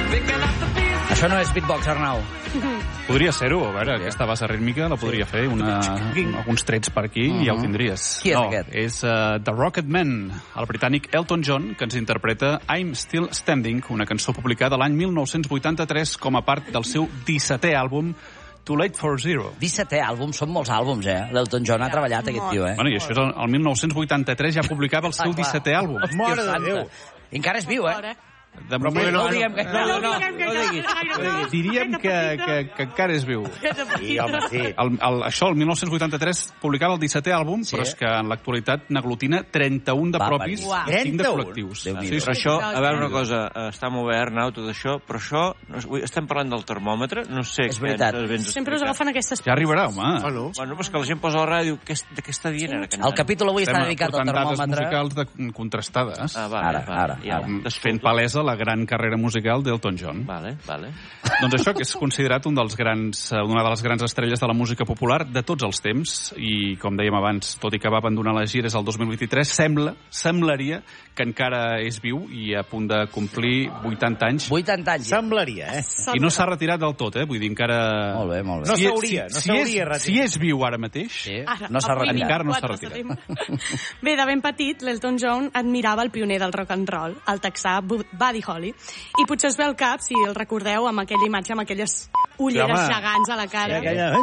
Això no és beatbox, Arnau. Podria ser-ho, a veure, aquesta base rítmica la podria fer, alguns trets per aquí i ja ho tindries. Qui és aquest? És The Rocket Man, el britànic Elton John, que ens interpreta I'm Still Standing, una cançó publicada l'any 1983 com a part del seu 17è àlbum Too Late for Zero. 17è àlbum, són molts àlbums, L'Elton John ha treballat, aquest tio, Bueno, i això és el 1983, ja publicava el seu 17è àlbum. Mare de Déu. I encara és viu, De moment, no diguem que... No diríem que encara és viu. Sí, home, sí. Això, el 1983, publicava el 17è àlbum, però és que en l'actualitat n'aglutina 31 de propis i 5 de col·lectius. Sí, però això, a veure una cosa, està molt bé, Arnau, tot això, però això, estem parlant del termòmetre, no sé... És veritat. Sempre us agafen aquestes... Ja arribarà, home. Bueno, però és que la gent posa a la ràdio, de què està dient ara? El capítol avui està dedicat al termòmetre. Estem musicals contrastades. Ara. Fent palesa la gran carrera musical d'Elton John. Vale. Doncs això, que és considerat una de les grans estrelles de la música popular de tots els temps, i com dèiem abans, tot i que va abandonar les gires el 2023, semblaria que encara és viu i a punt de complir 80 anys. 80 anys. Semblaria, I no s'ha retirat del tot, vull dir, encara... Molt bé. No s'hauria retirat. Si és viu ara mateix, no s'ha retirat. Encara no s'ha retirat. Bé, de ben petit, l'Elton John admirava el pioner del rock and roll, el texà Buddy Holly, i potser us ve al cap, si el recordeu, amb aquella imatge, amb aquelles ulleres gegants a la cara.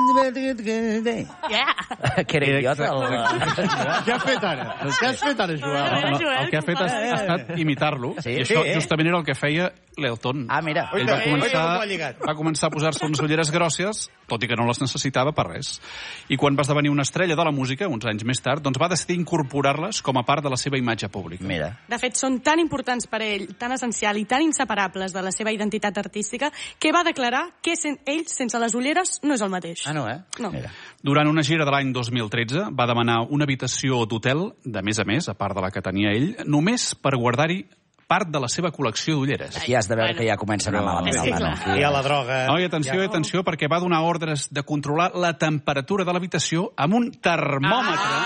Que era idiota. Què has fet ara? Joel? El que ha fet ha estat imitar-lo, i això justament era el que feia l'Elton. Mira. Ell va començar a posar-se unes ulleres grosses, tot i que no les necessitava per res. I quan va esdevenir una estrella de la música, uns anys més tard, doncs va decidir incorporar-les com a part de la seva imatge pública. Mira. De fet, són tan importants per ell, tan essencial i tan inseparables de la seva identitat artística, que va declarar que ell, sense les ulleres, no és el mateix. No. Mira. Durant una gira de l'any 2013 va demanar una habitació d'hotel, de més a més, a part de la que tenia ell, només per guardar-hi part de la seva col·lecció d'ulleres. Aquí has de veure que ja comença a anar malament. I a la droga. I atenció, perquè va donar ordres de controlar la temperatura de l'habitació amb un termòmetre.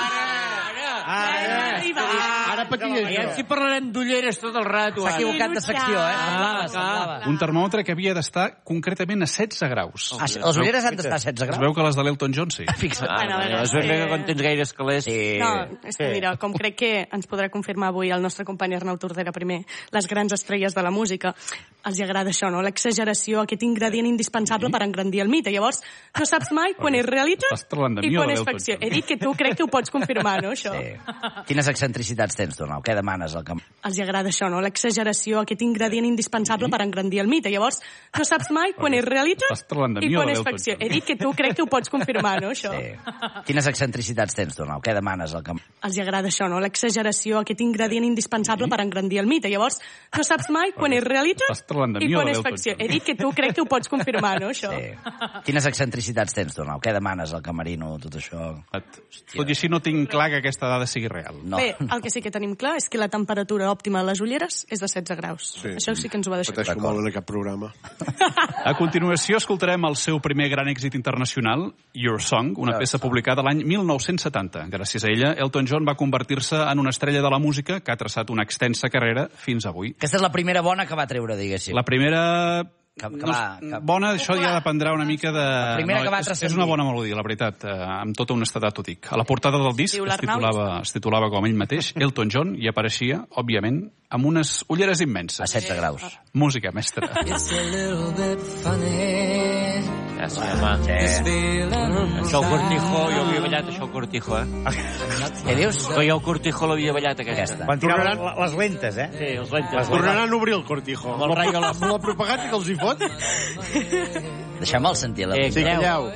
Ara patia jo. Si parlarem d'ulleres tot el rato. S'ha equivocat de secció, semblava. Un termòmetre que havia d'estar concretament a 16 graus. Les ulleres han d'estar a 16 graus? Es veu que les de l'Elton John sí. Es veu que quan tens gaires calés... No, és que mira, com crec que ens podrà confirmar avui el nostre company Arnau Tordera primer, les grans estrelles de la música, els agrada això, no? L'exageració, aquest ingredient indispensable per engrandir el mite. Llavors, no saps mai quan és realitat i quan és ficció. He dit que tu crec que ho pots confirmar, no, això? Quines excentricitats tens, tu, Arnau? Què demanes? Els agrada això, no? L'exageració, aquest ingredient indispensable per engrandir el mite. Llavors, no saps mai quan és realitat i quan és ficció. He dit que tu crec que ho pots confirmar, no, això? Quines excentricitats tens, tu, Arnau? Què demanes? Els agrada això, no? L'exageració, aquest ingredient indispensable per engrandir el mite. Llavors, no saps mai quan és realitat i quan és ficció. He dit que tu crec que ho pots confirmar, no, això? Quines excentricitats tens, tu, Arnau? Què demanes al camerino, tot això? Tot i així no tinc clar que aquesta dada sigui real. Bé, el que sí que tenim clar és que la temperatura òptima de les ulleres és de 16 graus. Això sí que ens ho va deixar. Pateixo molt en aquest programa. A continuació escoltarem el seu primer gran èxit internacional, Your Song, una peça publicada l'any 1970. Gràcies a ella, Elton John va convertir-se en una estrella de la música que ha traçat una extensa carrera fins avui. Aquesta és la primera bona que va treure, diguéssim. La primera... bona, això ja dependrà una mica de... La primera que va transcendir. És una bona melodia, la veritat, amb tota honestedat ho dic. A la portada del disc es titulava com ell mateix, Elton John, i apareixia, òbviament, amb unes ulleres immenses. A 16 graus. Música, mestre. Sí, home. Això el Cortijo, jo havia ballat això el Cortijo, Què dius? Que jo el Cortijo l'havia ballat aquesta. Quan tornaran les lentes, Sí, les lentes. Tornaran a obrir el Cortijo. Amb el rei de la... Amb la propaganda que els hi fot. Deixem-el sentir. Sí, calleu.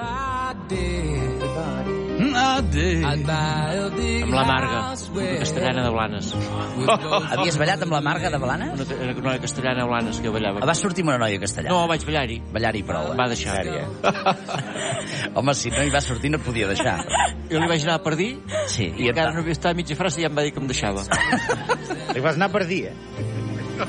Amb la Marga, una castellana de Blanes. Havies ballat amb la Marga de Blanes? Una noia castellana de Blanes que jo ballava. Vas sortir amb una noia castellana? No, vaig ballar-hi. Ballar-hi prou, Va deixar. Home, si no hi va sortir no et podia deixar. Jo li vaig anar per dir Sí. i encara no havia estat a mitja frase i ja em va dir que em deixava. Li vas anar per dir,